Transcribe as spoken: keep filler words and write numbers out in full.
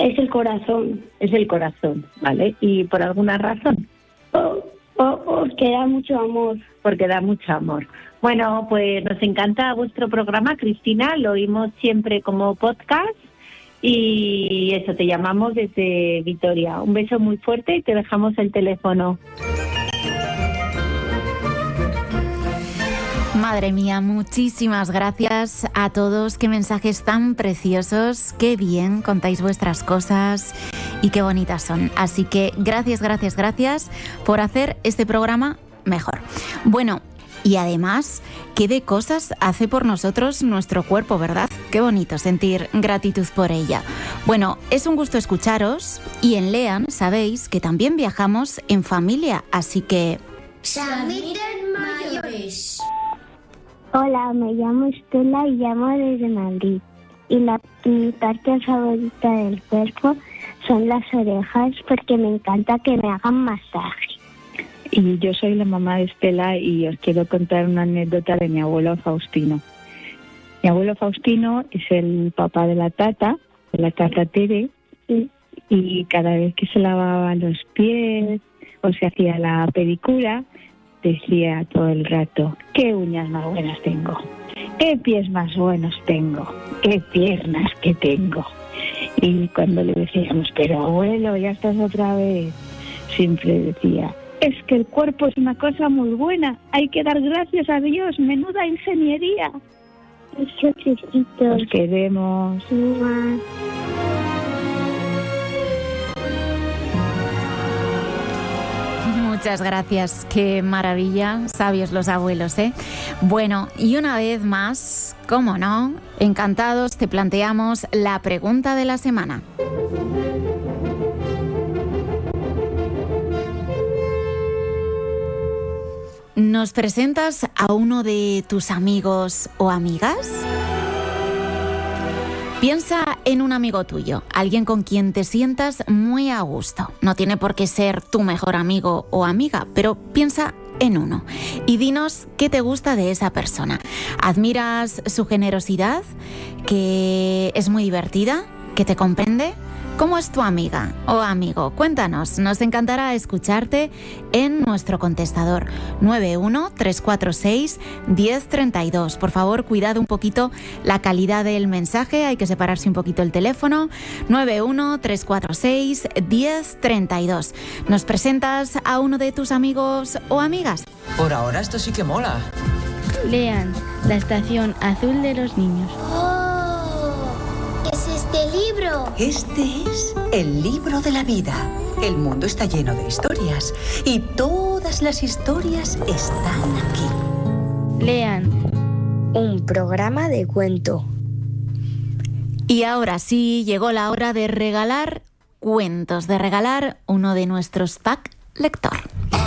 Es el corazón. Es el corazón, ¿vale? ¿Y por alguna razón? O, o, porque da mucho amor. Porque da mucho amor. Bueno, pues nos encanta vuestro programa, Cristina. Lo oímos siempre como podcast. Y eso, te llamamos desde Vitoria. Un beso muy fuerte y te dejamos el teléfono. Madre mía, muchísimas gracias a todos. Qué mensajes tan preciosos, qué bien contáis vuestras cosas y qué bonitas son. Así que gracias, gracias, gracias por hacer este programa mejor. Bueno, y además, qué de cosas hace por nosotros nuestro cuerpo, ¿verdad? Qué bonito sentir gratitud por ella. Bueno, es un gusto escucharos y en Lean sabéis que también viajamos en familia, así que... Samiten mayores. Hola, me llamo Estela y llamo desde Madrid. Y la, mi parte favorita del cuerpo son las orejas porque me encanta que me hagan masaje. Y yo soy la mamá de Estela y os quiero contar una anécdota de mi abuelo Faustino. Mi abuelo Faustino es el papá de la tata, de la tata Tere, y, y cada vez que se lavaba los pies o se hacía la pedicura, decía todo el rato, qué uñas más buenas tengo, qué pies más buenos tengo, qué piernas que tengo. Y cuando le decíamos, pero abuelo, ya estás otra vez, siempre decía, es que el cuerpo es una cosa muy buena, hay que dar gracias a Dios, menuda ingeniería. Os queremos. Muchas gracias, qué maravilla, sabios los abuelos, ¿eh? Bueno, y una vez más, cómo no, encantados, te planteamos la pregunta de la semana. ¿Nos presentas a uno de tus amigos o amigas? Piensa en un amigo tuyo, alguien con quien te sientas muy a gusto. No tiene por qué ser tu mejor amigo o amiga, pero piensa en uno y dinos qué te gusta de esa persona. ¿Admiras su generosidad, que es muy divertida, que te comprende? ¿Cómo es tu amiga o amigo? Cuéntanos, nos encantará escucharte en nuestro contestador nueve uno tres cuatro seis uno cero tres dos. Por favor, cuidad un poquito la calidad del mensaje, hay que separarse un poquito el teléfono. nueve uno tres cuatro seis uno cero tres dos. ¿Nos presentas a uno de tus amigos o amigas? Por ahora esto sí que mola. Lean, la estación azul de los niños. ¿Qué es este libro? Este es el libro de la vida. El mundo está lleno de historias y todas las historias están aquí. Lean, un programa de cuento. Y ahora sí, llegó la hora de regalar cuentos, de regalar uno de nuestros pack lector.